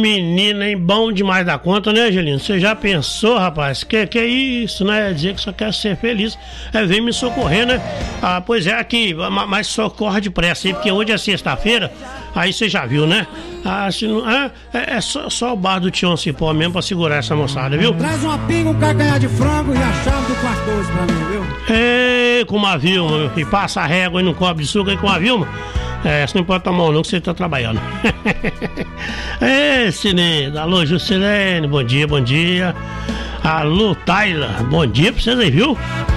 menina, hein? Bom demais da conta, né, Angelino? Você já pensou, rapaz? Que é isso, né? Dizer que só quer ser feliz. Vem me socorrer, né? Ah, pois é, aqui, mas socorre depressa aí, porque hoje é sexta-feira, aí você já viu, né? Ah, se não, é só o bar do Tião Cipó mesmo pra segurar essa moçada, viu? Traz uma pinga, um cacanhar de frango e a chave do quarto 12 pra mim, viu? Ei, com uma Vilma, meu filho. Passa a régua e não cobre de suco aí com a Vilma. Você não pode tomar não, que você tá trabalhando. Cineida. Alô, Juscelene, bom dia, bom dia. Alô, Taila, bom dia pra vocês aí, viu?